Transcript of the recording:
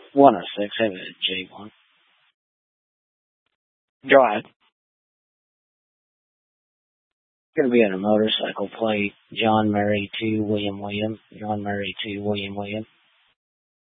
106. I have a J1. Go ahead. Going to be on a motorcycle plate. John Murray 2, William William. John Murray 2, William William.